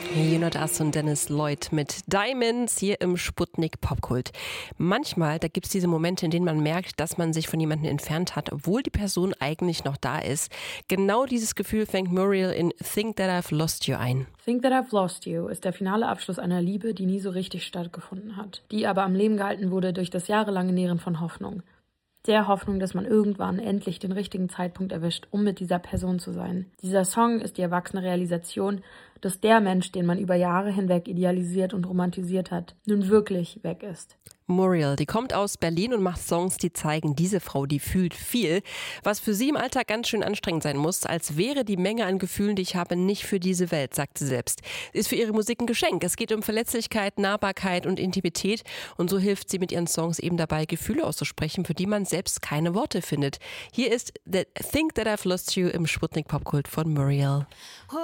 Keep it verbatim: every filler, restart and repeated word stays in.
You Not Us und Dennis Lloyd mit Diamonds hier im Sputnik Popkult. Manchmal, da gibt es diese Momente, in denen man merkt, dass man sich von jemandem entfernt hat, obwohl die Person eigentlich noch da ist. Genau dieses Gefühl fängt Muriel in Think That I've Lost You ein. Think That I've Lost You ist der finale Abschluss einer Liebe, die nie so richtig stattgefunden hat, die aber am Leben gehalten wurde durch das jahrelange Nähren von Hoffnung. Der Hoffnung, dass man irgendwann endlich den richtigen Zeitpunkt erwischt, um mit dieser Person zu sein. Dieser Song ist die erwachsene Realisation, dass der Mensch, den man über Jahre hinweg idealisiert und romantisiert hat, nun wirklich weg ist. Muriel, die kommt aus Berlin und macht Songs, die zeigen, diese Frau, die fühlt viel, was für sie im Alltag ganz schön anstrengend sein muss, als wäre die Menge an Gefühlen, die ich habe, nicht für diese Welt, sagt sie selbst. Ist für ihre Musik ein Geschenk. Es geht um Verletzlichkeit, Nahbarkeit und Intimität und so hilft sie mit ihren Songs eben dabei, Gefühle auszusprechen, für die man selbst keine Worte findet. Hier ist The Think That I've Lost You im Sputnik Popkult von Muriel.